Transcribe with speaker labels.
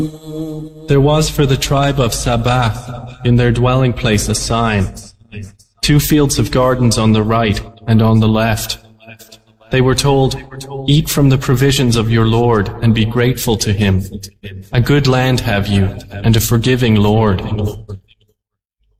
Speaker 1: There was for the tribe of Sabah in their dwelling place a sign, 2 fields of gardens on the right and on the left. They were told, "Eat from the provisions of your Lord and be grateful to Him. A good land have you, and a forgiving Lord."